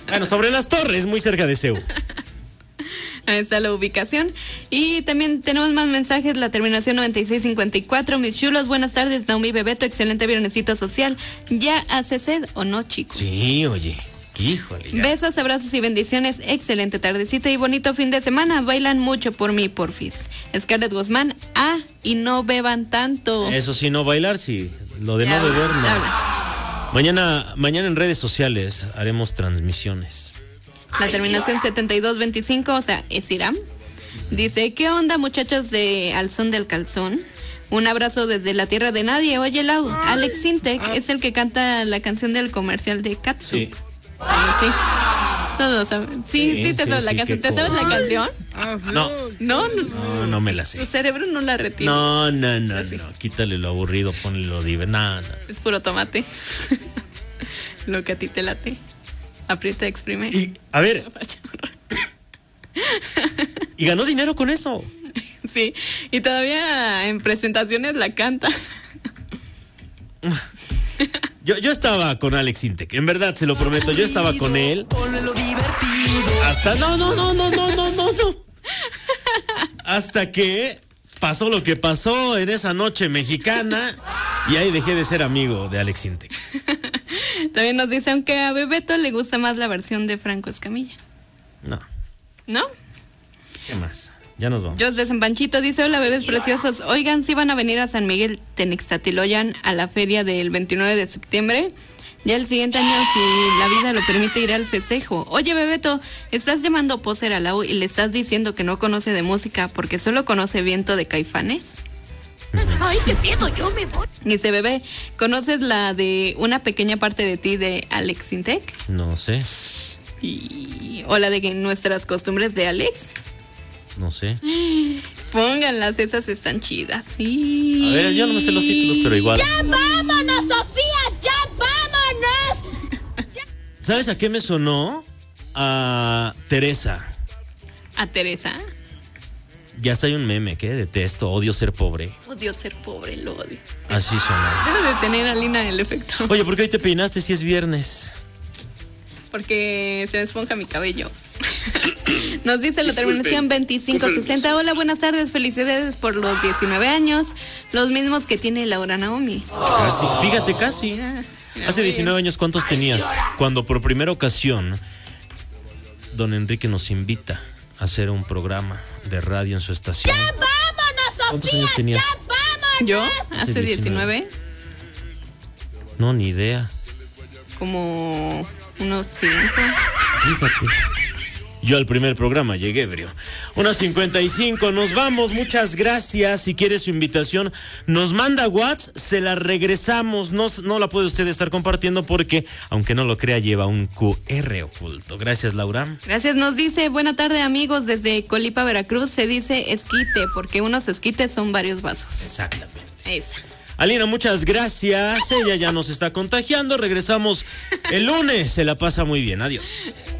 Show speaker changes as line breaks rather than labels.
Bueno, sobre las torres, muy cerca de CEU.
Ahí está la ubicación. Y también tenemos más mensajes. La terminación 9654. Mis chulos, buenas tardes. Naomi Bebeto, excelente viernesito social. ¿Ya hace sed o no, chicos?
Sí, oye. Híjole. Ya.
Besos, abrazos y bendiciones. Excelente tardecita y bonito fin de semana. Bailan mucho por mí, porfis. Scarlett Guzmán. Y no beban tanto.
Eso sí, no bailar, sí. Lo de no beber, no. Mañana en redes sociales haremos transmisiones.
La terminación 7225, o sea, es Iram. Dice, ¿qué onda, muchachos de Al Son del Calzón? Un abrazo desde la tierra de nadie. Oye, Lau, Alex Sintek es el que canta la canción del comercial de Katsu.
Sí.
Sí. Todos saben. Sí, te sabes la canción. ¿Te sabes la canción?
No me la sé.
Tu cerebro no la retiene.
No. Quítale lo aburrido, ponle lo divertido. No.
Es puro tomate. Lo que a ti te late. Aprieta, exprime.
Y, a ver. Y ganó dinero con eso.
Sí, y todavía en presentaciones la canta.
Yo estaba con Alex Sintek, en verdad, se lo prometo, yo estaba con él. Hasta no. Hasta que pasó lo que pasó en esa noche mexicana y ahí dejé de ser amigo de Alex Sintek.
También nos dice, aunque a Bebeto le gusta más la versión de Franco Escamilla. ¿No?
¿Qué más? Ya nos vamos.
Jos de San Panchito dice, hola bebés preciosos. Oigan, ¿sí van a venir a San Miguel Tenixtatiloyan a la feria del 29 de septiembre? Ya el siguiente año, si la vida lo permite, iré al festejo. Oye, Bebeto, ¿estás llamando poser a Lau y le estás diciendo que no conoce de música porque solo conoce Viento de Caifanes?
Ay, qué miedo, yo me voy.
Dice, bebé, ¿conoces la de Una pequeña parte de ti de Alex Sintek?
No sé.
¿O la de Nuestras costumbres de Alex?
No sé.
Pónganlas, esas están chidas. Sí.
A ver, yo no me sé los títulos, pero igual.
¡Ya vámonos, Sofía! ¡Ya vámonos!
¿Sabes a qué me sonó? A Teresa.
¿A Teresa?
Ya está, hay un meme que detesto, odio ser pobre.
Odio ser pobre, lo odio.
Así sonó.
Debe de tener a Lina el efecto.
Oye, ¿por qué hoy te peinaste si es viernes?
Porque se me esponja mi cabello. Nos dice la terminación 2560. Hola, buenas tardes, felicidades por los 19 años. Los mismos que tiene Laura Naomi.
Casi, fíjate, casi.
Mira,
Hace 19 años, ¿cuántos tenías? Cuando por primera ocasión don Enrique nos invita a hacer un programa de radio en su estación.
¡Ya vámonos, Sofía!
¿Cuántos años tenías?
¡Ya vámonos!
¿Yo? ¿Hace 19?
No, ni idea.
Como unos 5.
Fíjate. Yo al primer programa llegué ebrio. 1:55, nos vamos, muchas gracias. Si quiere su invitación, nos manda WhatsApp, se la regresamos. No la puede usted estar compartiendo porque, aunque no lo crea, lleva un QR oculto. Gracias, Laura.
Gracias, nos dice, buena tarde amigos, desde Colipa, Veracruz. Se dice esquite, porque unos esquites son varios vasos.
Exactamente.
Esa.
Alina, muchas gracias. Ella ya nos está contagiando. Regresamos el lunes. Se la pasa muy bien. Adiós.